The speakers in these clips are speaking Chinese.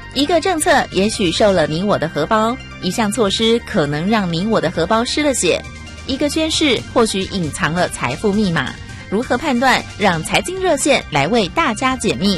一个政策也许受了你我的荷包，一项措施可能让你我的荷包失了血，一个宣示或许隐藏了财富密码。如何判断？让财经热线来为大家解密。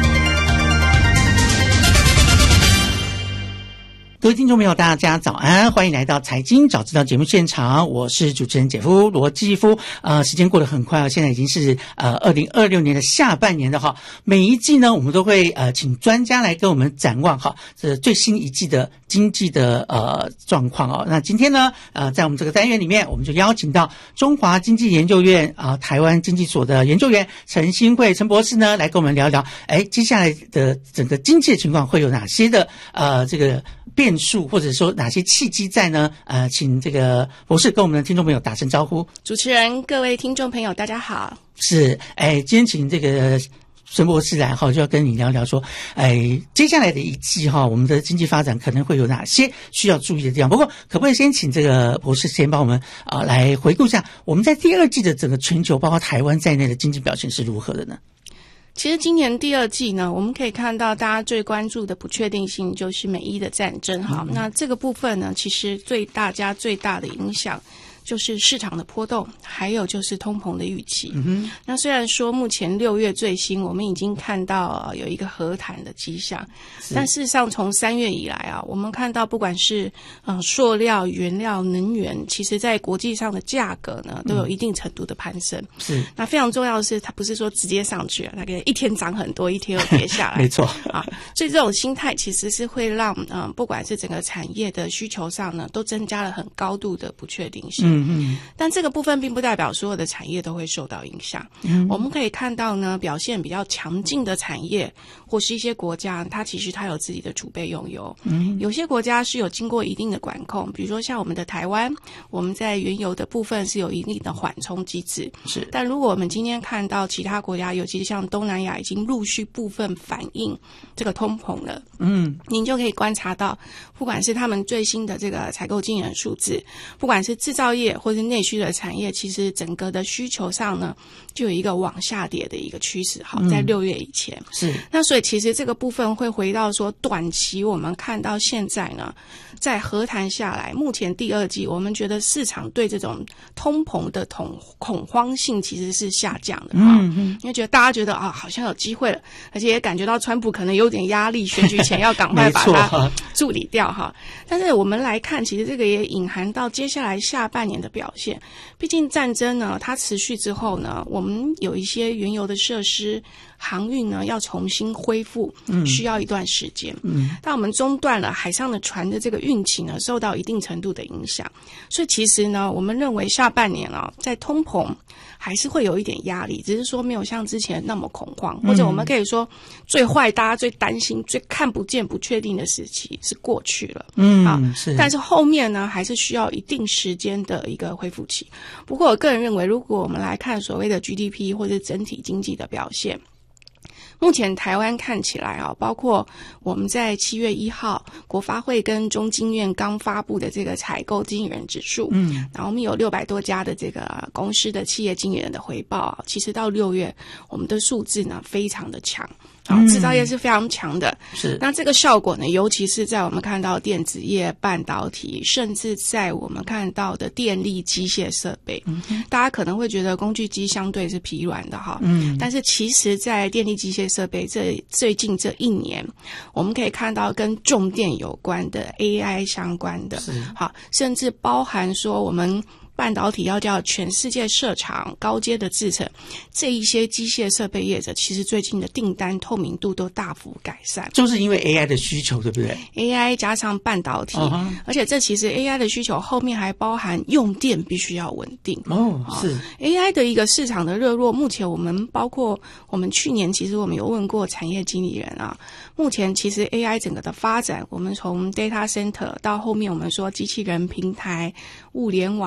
各位听众朋友大家早安，欢迎来到财经早知道节目现场，我是主持人姐夫罗继夫。时间过得很快，现在已经是2026年的下半年了哈。每一季呢，我们都会请专家来跟我们展望哈，这最新一季的经济的状况哦。那今天呢在我们这个单元里面，我们就邀请到中华经济研究院台湾经济所的研究员陈新慧陈博士呢，来跟我们聊聊接下来的整个经济的情况会有哪些的这个变数，或者说哪些契机在呢？请这个博士跟我们的听众朋友打声招呼。 主持人，各位听众朋友，大家好。 是，今天请这个陈博士来就要跟你聊聊说，接下来的一季我们的经济发展可能会有哪些需要注意的地方。不过，可不可以先请这个博士先帮我们来回顾一下，我们在第二季的整个全球，包括台湾在内的经济表现是如何的呢？ 其实今年第二季呢，我们可以看到大家最关注的不确定性就是美伊的战争那这个部分呢，其实大家最大的影响就是市场的波动，还有就是通膨的预期。那虽然说目前6月最新我们已经看到有一个和谈的迹象，但事实上从3月以来我们看到不管是塑料、原料、能源，其实在国际上的价格呢都有一定程度的攀升。是，那非常重要的是，它不是说直接上去了，那个一天涨很多，一天又跌下来。 没错所以这种心态其实是会让不管是整个产业的需求上呢，都增加了很高度的不确定性。但这个部分并不代表所有的产业都会受到影响。我们可以看到呢，表现比较强劲的产业或是一些国家，它其实它有自己的储备用油。有些国家是有经过一定的管控，比如说像我们的台湾，我们在原油的部分是有一定的缓冲机制。是，但如果我们今天看到其他国家，尤其是像东南亚，已经陆续部分反映这个通膨了。您就可以观察到，不管是他们最新的这个采购经理人数字，不管是制造业或是内需的产业，其实整个的需求上呢，就有一个往下跌的一个趋势。在6月以前是，那所以其实这个部分会回到说，短期我们看到现在呢，在和谈下来，目前第二季我们觉得市场对这种通膨的恐慌性其实是下降的因为大家觉得好像有机会了，而且也感觉到川普可能有点压力，选举前要赶快把它处理掉但是我们来看，其实这个也隐含到接下来下半年的表现。毕竟战争呢，它持续之后呢，我们有一些原油的设施、航运呢要重新恢复，需要一段时间。但我们中断了海上的船的这个运气呢，受到一定程度的影响。所以其实呢，我们认为下半年在通膨还是会有一点压力，只是说没有像之前那么恐慌，或者我们可以说最坏大家最担心、最看不见、不确定的时期是过去了。是，但是后面呢，还是需要一定时间的一个恢复期。不过我个人认为，如果我们来看所谓的 GDP 或者整体经济的表现，目前台湾看起来包括我们在7月1号国发会跟中经院刚发布的这个采购经理人指数，然后我们有600多家的这个公司的企业经理人的回报其实到6月我们的数字呢非常的强。制造业是非常强的，是。那这个效果呢，尤其是在我们看到电子业、半导体，甚至在我们看到的电力机械设备，大家可能会觉得工具机相对是疲软的但是其实在电力机械设备最近这1年，我们可以看到跟重电有关的 AI 相关的，甚至包含说我们半导体要叫全世界设厂、高阶的制程，这一些机械设备业者，其实最近的订单透明度都大幅改善， 就是因为 AI 的需求，对不对？ AI 加上半导体，而且这其实 AI 的需求后面还包含用电必须要稳定是 AI 的一个市场的热络。目前我们包括我们去年其实我们有问过产业经理人目前其实 AI 整个的发展，我们从 data center 到后面我们说机器人平台、物联网，它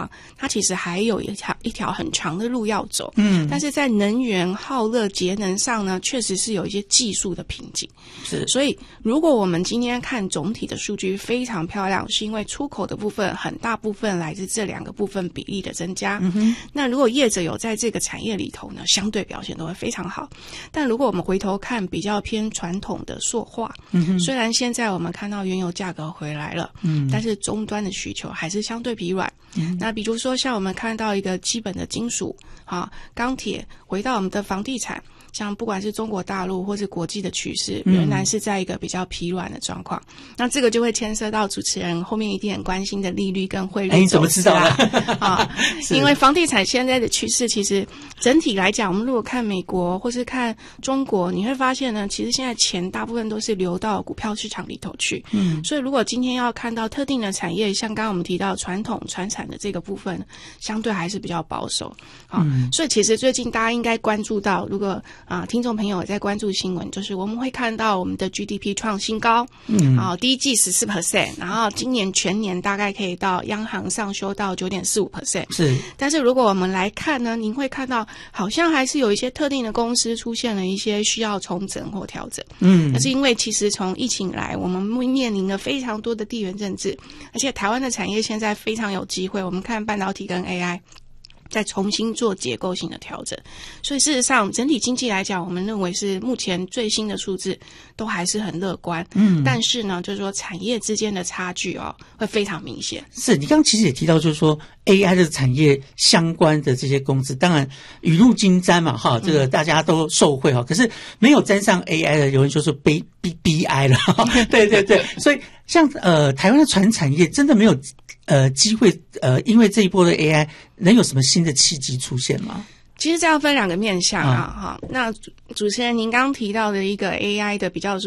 它其实还有一条很长的路要走。但是在能源耗热节能上呢，确实是有一些技术的瓶颈。 是， 所以如果我们今天看总体的数据非常漂亮，是因为出口的部分很大部分来自这两个部分比例的增加。那如果业者有在这个产业里头呢，相对表现都会非常好。但如果我们回头看比较偏传统的塑化，虽然现在我们看到原油价格回来了，但是终端的需求还是相对疲软。那比如说像我们看到一个基本的金属钢铁，回到我们的房地产，像不管是中国大陆或是国际的趋势，仍然是在一个比较疲软的状况。那这个就会牵涉到主持人后面一定很关心的利率跟汇率走势啦。 你怎么知道因为房地产现在的趋势，其实整体来讲，我们如果看美国或是看中国，你会发现呢，其实现在钱大部分都是流到股票市场里头去。所以如果今天要看到特定的产业，像刚刚我们提到传统传产的这个部分，相对还是比较保守。所以其实最近大家应该关注到，如果听众朋友也在关注新闻，就是我们会看到我们的 GDP 创新高，第一季 14%， 然后今年全年大概可以到央行上修到 9.45%。 是， 但是如果我们来看呢，您会看到好像还是有一些特定的公司出现了一些需要重整或调整。那是因为其实从疫情来，我们面临了非常多的地缘政治，而且台湾的产业现在非常有机会，我们看半导体跟 AI再重新做结构性的调整。所以事实上整体经济来讲，我们认为是目前最新的数字都还是很乐观。但是呢，就是说产业之间的差距会非常明显。 是，你刚刚其实也提到，就是说 AI 的产业相关的这些公司，当然雨露均沾嘛，这个大家都受惠可是没有沾上 AI 的，有人就说悲哀了。对对对，所以像台湾的传产业真的没有机会因为这一波的 AI 能有什么新的契机出现吗？ 其实这要分两个面向那主持人您刚提到的一个 AI 的比较